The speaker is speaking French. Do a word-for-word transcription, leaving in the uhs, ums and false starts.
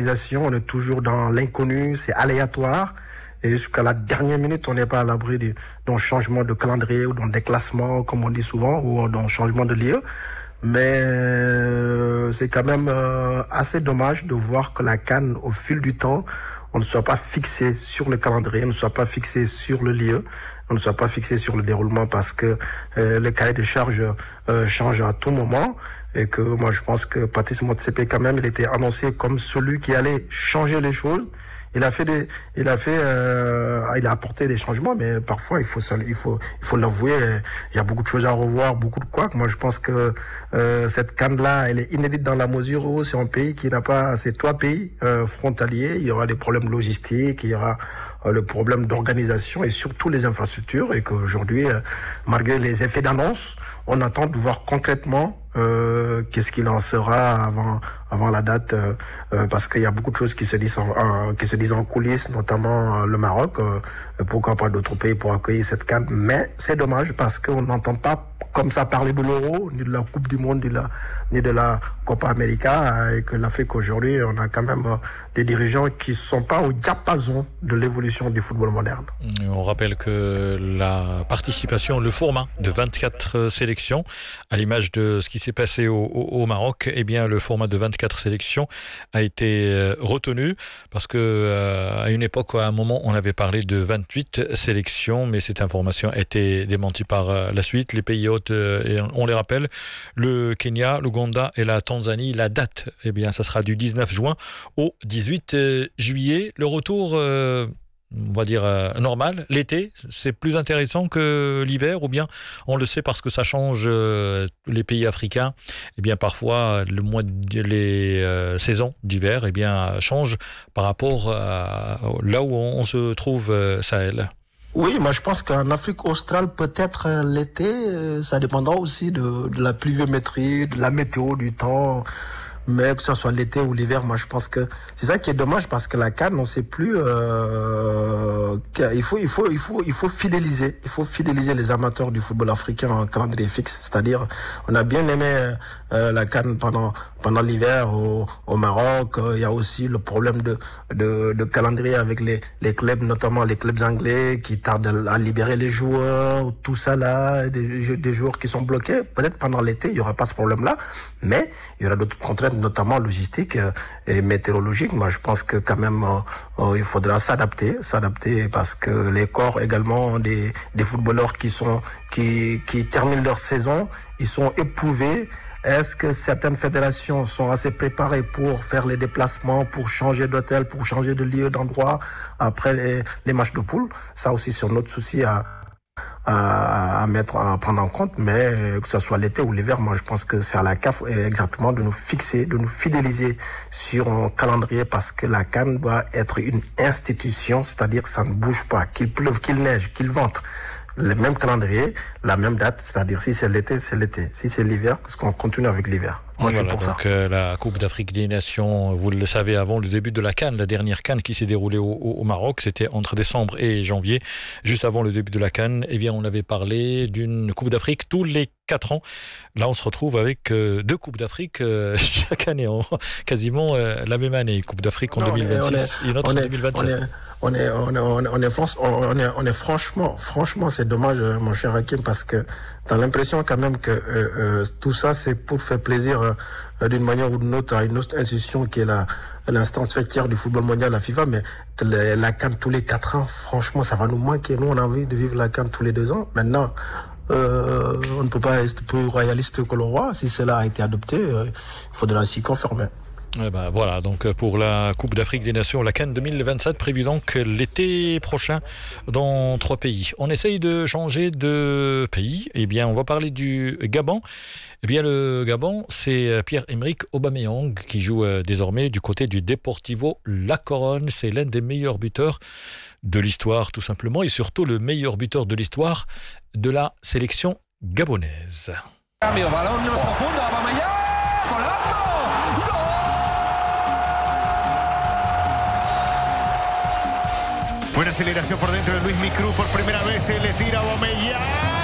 d'organisation, on est toujours dans l'inconnu, c'est aléatoire. Et jusqu'à la dernière minute, on n'est pas à l'abri de- d'un changement de calendrier ou d'un déclassement, comme on dit souvent, ou d'un changement de lieu. Mais euh, c'est quand même euh, assez dommage de voir que la CAN, au fil du temps, on ne soit pas fixé sur le calendrier, on ne soit pas fixé sur le lieu, on ne soit pas fixé sur le déroulement parce que euh, le cahier de charge euh, change à tout moment et que moi je pense que Patrice Motsepe quand même il était annoncé comme celui qui allait changer les choses. Il a fait des, il a fait, euh, il a apporté des changements, mais parfois il faut, il faut, il faut l'avouer, il y a beaucoup de choses à revoir, beaucoup de quoi. Moi, je pense que euh, cette CAN-là, elle est inédite dans la mesure où c'est un pays qui n'a pas, c'est trois pays euh, frontaliers. Il y aura des problèmes logistiques, il y aura euh, le problème d'organisation et surtout les infrastructures. Et qu'aujourd'hui, euh, malgré les effets d'annonce, on attend de voir concrètement euh, qu'est-ce qu'il en sera avant avant la date euh, euh, parce qu'il y a beaucoup de choses qui se disent en, en, qui se disent en coulisses, notamment euh, le Maroc, euh, pourquoi pas d'autres pays pour accueillir cette CAN, mais c'est dommage parce qu'on n'entend pas comme ça parler de l'Euro, ni de la Coupe du Monde, ni de la, ni de la Copa América, et que l'Afrique aujourd'hui, on a quand même euh, des dirigeants qui sont pas au diapason de l'évolution du football moderne. On rappelle que la participation, le format de vingt-quatre sélections, à l'image de ce qui s'est passé au, au, au Maroc, eh bien le format de vingt-quatre sélections a été retenu parce que euh, à une époque, à un moment, on avait parlé de vingt-huit sélections, mais cette information a été démentie par euh, la suite. Les pays hôtes, euh, et on les rappelle, le Kenya, l'Ouganda et la Tanzanie. La date, eh bien, ça sera du dix-neuf juin au dix-huit juillet. Le retour, euh, on va dire euh, normal, l'été, c'est plus intéressant que l'hiver, ou bien on le sait parce que ça change euh, les pays africains. Eh bien, parfois, le mois de, les euh, saisons d'hiver, eh bien, changent par rapport à là où on, on se trouve, euh, Sahel. Oui, moi je pense qu'en Afrique australe, peut-être euh, l'été, euh, ça dépendra aussi de, de la pluviométrie, de la météo, du temps. Mais que ce soit l'été ou l'hiver, moi je pense que c'est ça qui est dommage parce que la CAN, on sait plus. Euh, il faut, il faut, il faut, il faut fidéliser, il faut fidéliser les amateurs du football africain en calendrier fixe. C'est-à-dire, on a bien aimé euh, la CAN pendant pendant l'hiver au, au Maroc. Il y a aussi le problème de de, de calendrier avec les les clubs, notamment les clubs anglais qui tardent à libérer les joueurs, tout ça là, des, des joueurs qui sont bloqués. Peut-être pendant l'été, il y aura pas ce problème-là, mais il y aura d'autres contraintes, notamment logistique euh, et météorologique. Moi, je pense que quand même, euh, euh, il faudra s'adapter, s'adapter parce que les corps également des des footballeurs qui sont qui qui terminent leur saison, ils sont éprouvés. Est-ce que certaines fédérations sont assez préparées pour faire les déplacements, pour changer d'hôtel, pour changer de lieu, d'endroit après les, les matchs de poule? Ça aussi, c'est notre souci à À, à mettre, à prendre en compte, mais que ce soit l'été ou l'hiver, moi je pense que c'est à la C A F exactement de nous fixer, de nous fidéliser sur un calendrier parce que la CAN doit être une institution, c'est-à-dire que ça ne bouge pas, qu'il pleuve, qu'il neige, qu'il vente. Le même calendrier, la même date, c'est-à-dire si c'est l'été, c'est l'été. Si c'est l'hiver, parce qu'on continue avec l'hiver. Moi, voilà, je suis pour donc, ça. Euh, la Coupe d'Afrique des Nations, vous le savez, avant le début de la CAN, la dernière CAN qui s'est déroulée au, au Maroc, c'était entre décembre et janvier. Juste avant le début de la CAN, eh bien, on avait parlé d'une Coupe d'Afrique tous les quatre ans. Là, on se retrouve avec euh, deux Coupes d'Afrique euh, chaque année, en, quasiment euh, la même année. Coupe d'Afrique en non, deux mille vingt-six on est, on est, et une autre en deux mille vingt-sept. On est, on est, on est, on est, on est, on est franchement, franchement, c'est dommage, mon cher Hakim, parce que t'as l'impression quand même que euh, euh, tout ça, c'est pour faire plaisir euh, d'une manière ou d'une autre à une autre institution qui est la l'instance fêtière du football mondial, la FIFA, mais la, la CAN tous les quatre ans, franchement, ça va nous manquer. Nous, on a envie de vivre la CAN tous les deux ans. Maintenant, euh, on ne peut pas être plus royaliste que le roi. Si cela a été adopté, euh, il faudra s'y conformer. Eh ben voilà, donc pour la Coupe d'Afrique des Nations, la CAN deux mille vingt-sept, prévue donc l'été prochain dans trois pays. On essaye de changer de pays. Eh bien, on va parler du Gabon. Eh bien, le Gabon, c'est Pierre-Emerick Aubameyang qui joue désormais du côté du Deportivo La Corogne. C'est l'un des meilleurs buteurs de l'histoire, tout simplement, et surtout le meilleur buteur de l'histoire de la sélection gabonaise. Buena aceleración por dentro de Luis Micru por primera vez, se le tira a Aubameyang.